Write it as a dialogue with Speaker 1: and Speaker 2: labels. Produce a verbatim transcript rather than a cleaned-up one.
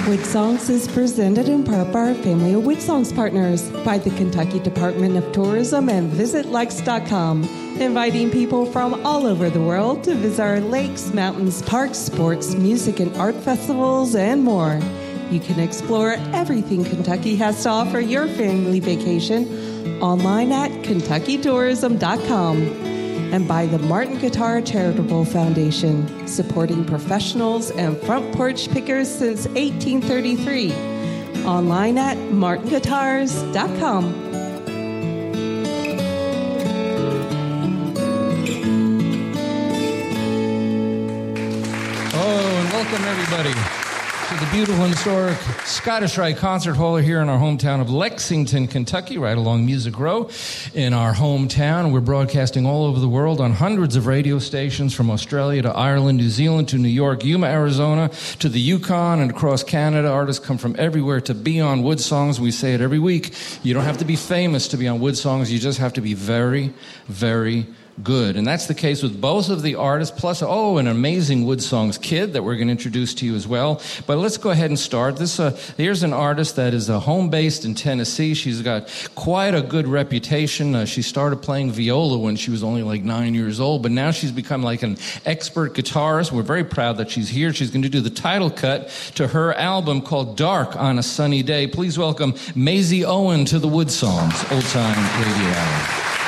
Speaker 1: Wood Songs is presented in part by our family of Wood Songs partners, by the Kentucky Department of Tourism and Visit Lex dot com, inviting people from all over the world to visit our lakes, mountains, parks, sports, music, and art festivals, and more. You can explore everything Kentucky has to offer your family vacation online at Kentucky Tourism dot com. And by the Martin Guitar Charitable Foundation, supporting professionals and front porch pickers since eighteen thirty-three. Online at Martin Guitars dot com.
Speaker 2: Oh, and welcome everybody to the beautiful and historic Scottish Rite Concert Hall here in our hometown of Lexington, Kentucky, right along Music Row in our hometown. We're broadcasting all over the world on hundreds of radio stations from Australia to Ireland, New Zealand to New York, Yuma, Arizona to the Yukon and across Canada. Artists come from everywhere to be on Wood Songs. We say it every week. You don't have to be famous to be on Wood Songs. You just have to be very, very good. And that's the case with both of the artists, plus, oh, an amazing Wood Songs kid that we're going to introduce to you as well. But let's go ahead and start. This uh, here's an artist that is uh, home-based in Tennessee. She's got quite a good reputation. Uh, she started playing viola when she was only like nine years old, but now she's become like an expert guitarist. We're very proud that she's here. She's going to do the title cut to her album called Dark on a Sunny Day. Please welcome Maisie Owen to the Wood Songs Old Time Radio Hour.